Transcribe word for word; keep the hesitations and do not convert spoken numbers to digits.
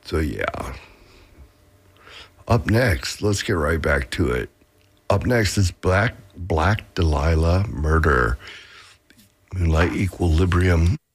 So, yeah. Up next, let's get right back to it. Up next is Black Black Delilah Murder. Moonlight Equilibrium.